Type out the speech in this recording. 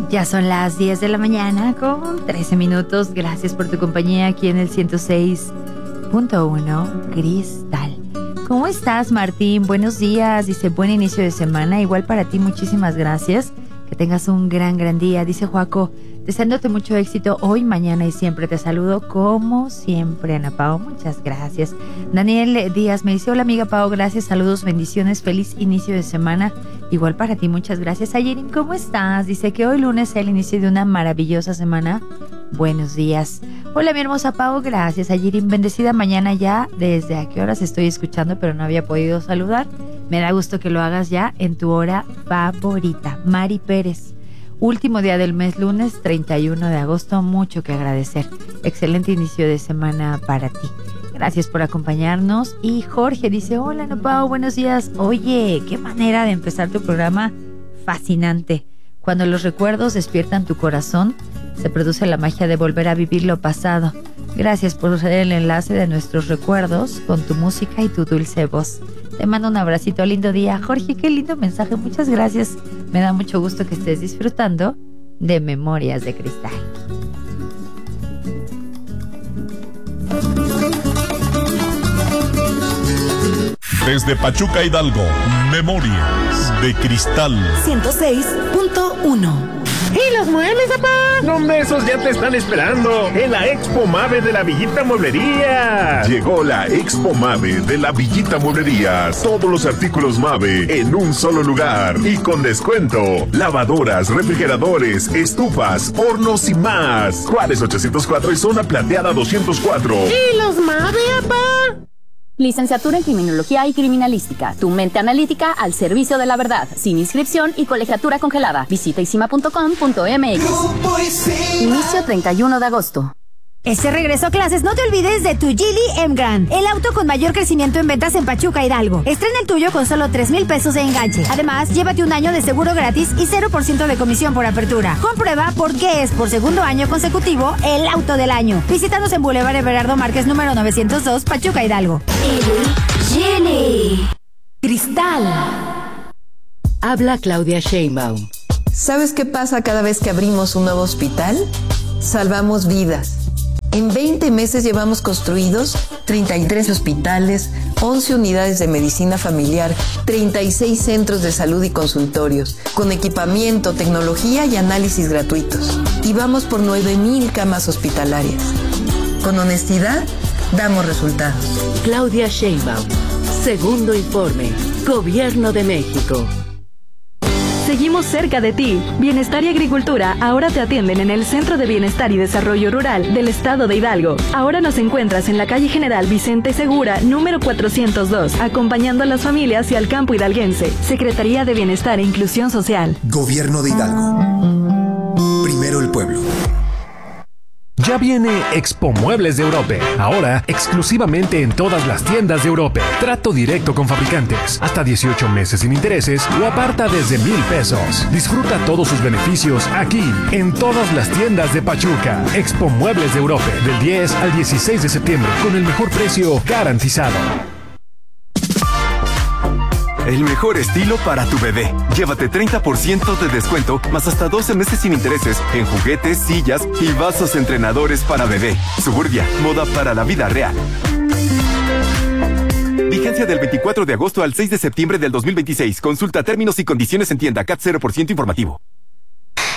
Ya son las 10 de la mañana con 13 minutos. Gracias por tu compañía aquí en el 106.1 Cristal. ¿Cómo estás, Martín? Buenos días. Dice, buen inicio de semana. Igual para ti, muchísimas gracias. Que tengas un gran día. Dice Joaco, deseándote mucho éxito hoy, mañana y siempre. Te saludo como siempre, Ana Pao. Muchas gracias. Daniel Díaz me dice, hola amiga Pao, gracias, saludos, bendiciones, feliz inicio de semana. Igual para ti, muchas gracias. Ayerin, ¿cómo estás? Dice que hoy lunes sea el inicio de una maravillosa semana. Buenos días. Hola mi hermosa Pao, gracias. Ayerin, bendecida mañana ya. ¿Desde a qué horas estoy escuchando pero no había podido saludar? Me da gusto que lo hagas ya en tu hora favorita. Mari Pérez. Último día del mes, lunes 31 de agosto, mucho que agradecer. Excelente inicio de semana para ti. Gracias por acompañarnos. Y Jorge dice, hola, no, Pau, buenos días. Oye, qué manera de empezar tu programa, fascinante. Cuando los recuerdos despiertan tu corazón, se produce la magia de volver a vivir lo pasado. Gracias por ser el enlace de nuestros recuerdos con tu música y tu dulce voz. Te mando un abracito, lindo día. Jorge, qué lindo mensaje, muchas gracias. Me da mucho gusto que estés disfrutando de Memorias de Cristal. Desde Pachuca, Hidalgo, Memorias de Cristal 106.1. ¿Y los muebles, papá? No, hombre, esos ya te están esperando en la Expo Mave de la Villita Mueblería. Llegó la Expo Mave de la Villita Mueblería. Todos los artículos Mave en un solo lugar y con descuento. Lavadoras, refrigeradores, estufas, hornos y más. Juárez 804 y Zona Plateada 204. ¿Y los Mave, papá? Licenciatura en Criminología y Criminalística. Tu mente analítica al servicio de la verdad. Sin inscripción y colegiatura congelada. Visita isima.com.mx. Inicio 31 de agosto. Este regreso a clases, no te olvides de tu Geely M-Grand, el auto con mayor crecimiento en ventas en Pachuca, Hidalgo. Estrena el tuyo con solo 3,000 pesos de enganche. Además, llévate un año de seguro gratis y 0% de comisión por apertura. Comprueba por qué es por segundo año consecutivo el auto del año. Visítanos en Boulevard Everardo Márquez número 902, Pachuca, Hidalgo. Geely. Cristal. Habla Claudia Sheinbaum. ¿Sabes qué pasa cada vez que abrimos un nuevo hospital? Salvamos vidas. En 20 meses llevamos construidos 33 hospitales, 11 unidades de medicina familiar, 36 centros de salud y consultorios, con equipamiento, tecnología y análisis gratuitos. Y vamos por 9,000 camas hospitalarias. Con honestidad, damos resultados. Claudia Sheinbaum. Segundo informe. Gobierno de México. Seguimos cerca de ti. Bienestar y Agricultura ahora te atienden en el Centro de Bienestar y Desarrollo Rural del Estado de Hidalgo. Ahora nos encuentras en la calle General Vicente Segura, número 402, acompañando a las familias y al campo hidalguense. Secretaría de Bienestar e Inclusión Social. Gobierno de Hidalgo. Primero el pueblo. Ya viene Expo Muebles de Europe, ahora exclusivamente en todas las tiendas de Europe. Trato directo con fabricantes, hasta 18 meses sin intereses o aparta desde 1,000 pesos. Disfruta todos sus beneficios aquí, en todas las tiendas de Pachuca. Expo Muebles de Europe, del 10 al 16 de septiembre, con el mejor precio garantizado. El mejor estilo para tu bebé. Llévate 30% de descuento, más hasta 12 meses sin intereses en juguetes, sillas y vasos entrenadores para bebé. Suburbia, moda para la vida real. Vigencia del 24 de agosto al 6 de septiembre del 2026. Consulta términos y condiciones en tienda. CAT 0% informativo.